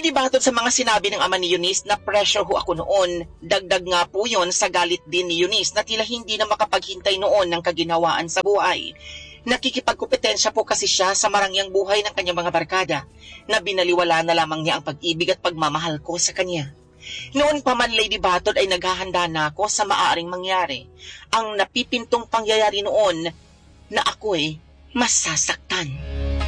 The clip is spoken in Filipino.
Hindi batod sa mga sinabi ng ama ni Eunice na pressure ho ako noon. Dagdag nga po yon sa galit din ni Eunice na tila hindi na makapaghintay noon ng kaginhawaan sa buhay. Nakikipagkompetensya po kasi siya sa marangyang buhay ng kanyang mga barkada na binaliwala na lamang niya ang pag-ibig at pagmamahal ko sa kanya. Noon pa man, Lady Batod, ay naghahanda na ako sa maaaring mangyari. Ang napipintong pangyayari noon na ako'y masasaktan.